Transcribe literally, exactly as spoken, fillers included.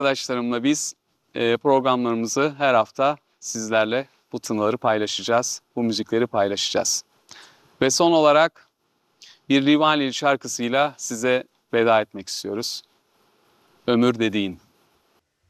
Arkadaşlarımla biz e, programlarımızı her hafta sizlerle bu tınıları paylaşacağız, bu müzikleri paylaşacağız. Ve son olarak bir Livaneli şarkısıyla size veda etmek istiyoruz. Ömür dediğin.